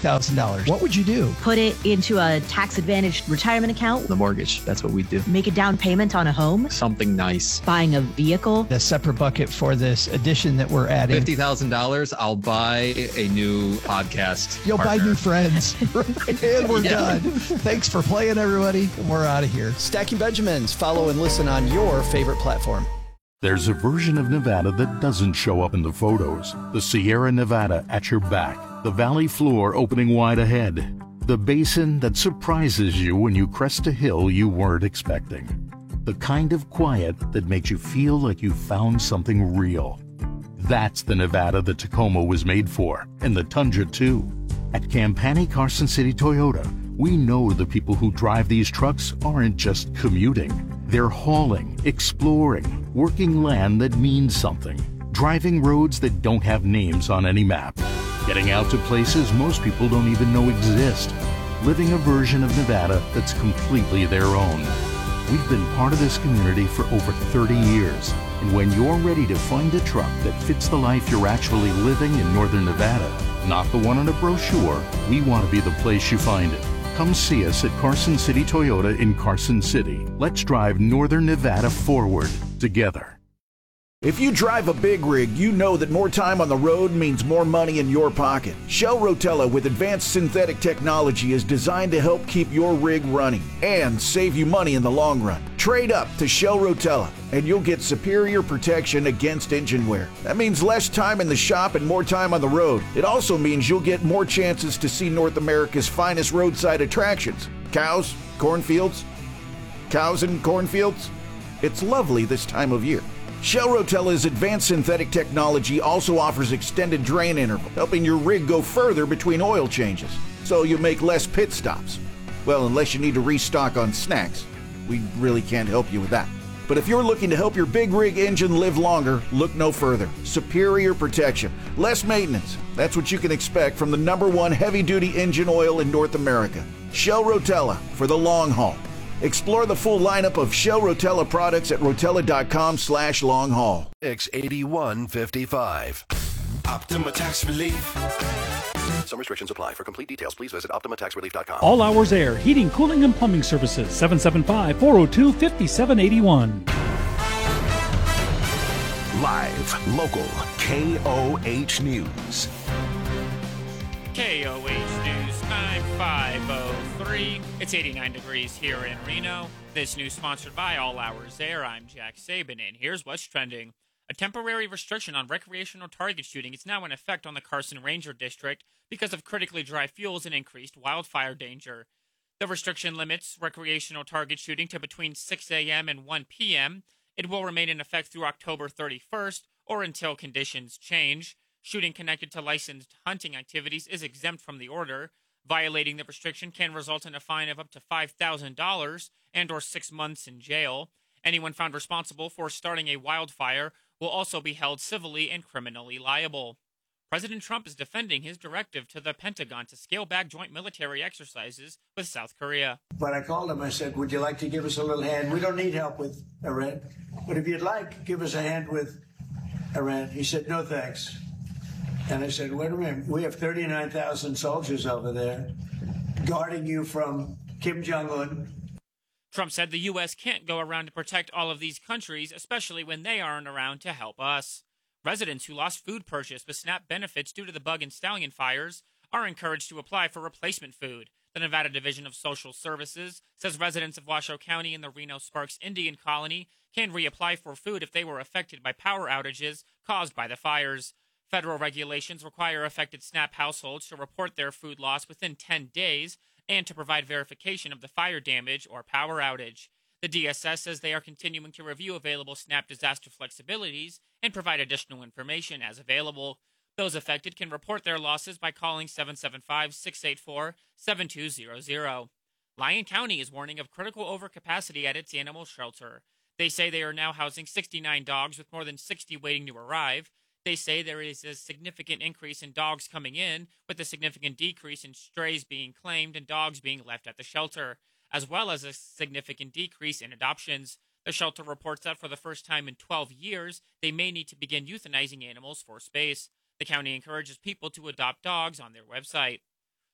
$50,000, what would you do? Put it into a tax-advantaged retirement account. The mortgage, that's what we do. Make a down payment on a home. Something nice. Buying a vehicle. A separate bucket for this addition that we're adding. $50,000, I'll buy a new podcast. You'll partner. buy new friends. And we're done. Thanks for playing, everybody. And we're out of here. Stacking Benjamins. Follow and listen on your favorite platform. There's a version of Nevada that doesn't show up in the photos. The Sierra Nevada at your back. The valley floor opening wide ahead. The basin that surprises you when you crest a hill you weren't expecting. The kind of quiet that makes you feel like you found something real. That's the Nevada the Tacoma was made for, and the Tundra too. At Campani Carson City Toyota, we know the people who drive these trucks aren't just commuting. They're hauling, exploring, working land that means something, driving roads that don't have names on any map, getting out to places most people don't even know exist, living a version of Nevada that's completely their own. We've been part of this community for over 30 years, and when you're ready to find a truck that fits the life you're actually living in Northern Nevada, not the one on a brochure, we want to be the place you find it. Come see us at Carson City Toyota in Carson City. Let's drive Northern Nevada forward together. If you drive a big rig, you know that more time on the road means more money in your pocket. Shell Rotella with advanced synthetic technology is designed to help keep your rig running and save you money in the long run. Trade up to Shell Rotella and you'll get superior protection against engine wear. That means less time in the shop and more time on the road. It also means you'll get more chances to see North America's finest roadside attractions. Cows, cornfields, cows and cornfields. It's lovely this time of year. Shell Rotella's advanced synthetic technology also offers extended drain interval, helping your rig go further between oil changes, so you make less pit stops. Well, unless you need to restock on snacks. We really can't help you with that. But if you're looking to help your big rig engine live longer, look no further. Superior protection, less maintenance. That's what you can expect from the #1 heavy-duty engine oil in North America. Shell Rotella for the long haul. Explore the full lineup of Shell Rotella products at rotella.com/long-haul. X8155. Optima Tax Relief. Some restrictions apply. For complete details, please visit OptimaTaxRelief.com. All Hours Air, Heating, Cooling, and Plumbing Services, 775-402-5781. Live, local, KOH News. KOH News 9503. It's 89 degrees here in Reno. This news sponsored by All Hours Air. I'm Jack Saban, and here's what's trending. A temporary restriction on recreational target shooting is now in effect on the Carson Ranger District because of critically dry fuels and increased wildfire danger. The restriction limits recreational target shooting to between 6 a.m. and 1 p.m. It will remain in effect through October 31st or until conditions change. Shooting connected to licensed hunting activities is exempt from the order. Violating the restriction can result in a fine of up to $5,000 and or 6 months in jail. Anyone found responsible for starting a wildfire will also be held civilly and criminally liable. President Trump is defending his directive to the Pentagon to scale back joint military exercises with South Korea. But I called him, I said, would you like to give us a little hand? We don't need help with Iran, but if you'd like, give us a hand with Iran. He said, no thanks. And I said, wait a minute, we have 39,000 soldiers over there guarding you from Kim Jong-un. Trump said the U.S. can't go around to protect all of these countries, especially when they aren't around to help us. Residents who lost food purchase with SNAP benefits due to the bug and stallion fires are encouraged to apply for replacement food. The Nevada Division of Social Services says residents of Washoe County and the Reno Sparks Indian Colony can reapply for food if they were affected by power outages caused by the fires. Federal regulations require affected SNAP households to report their food loss within 10 days and to provide verification of the fire damage or power outage. The DSS says they are continuing to review available SNAP disaster flexibilities and provide additional information as available. Those affected can report their losses by calling 775-684-7200. Lyon County is warning of critical overcapacity at its animal shelter. They say they are now housing 69 dogs with more than 60 waiting to arrive. They say there is a significant increase in dogs coming in, with a significant decrease in strays being claimed and dogs being left at the shelter, as well as a significant decrease in adoptions. The shelter reports that for the first time in 12 years, they may need to begin euthanizing animals for space. The county encourages people to adopt dogs on their website.